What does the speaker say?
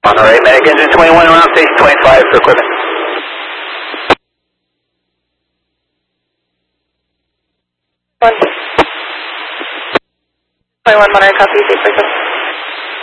Monterey, Medic Engine 21 around station 25 for equipment. 21 Monterey, copy, 8 for